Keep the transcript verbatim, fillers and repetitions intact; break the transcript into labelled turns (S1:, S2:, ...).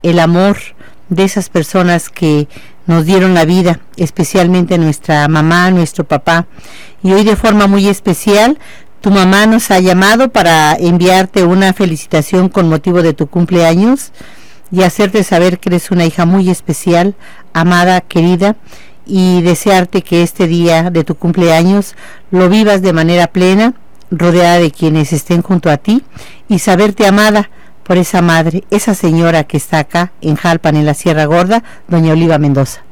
S1: el amor de esas personas que nos dieron la vida, especialmente nuestra mamá, nuestro papá. Y hoy de forma muy especial, tu mamá nos ha llamado para enviarte una felicitación con motivo de tu cumpleaños y hacerte saber que eres una hija muy especial, amada, querida, y desearte que este día de tu cumpleaños lo vivas de manera plena, rodeada de quienes estén junto a ti, y saberte amada por esa madre, esa señora que está acá en Jalpan, en la Sierra Gorda, doña Oliva Mendoza.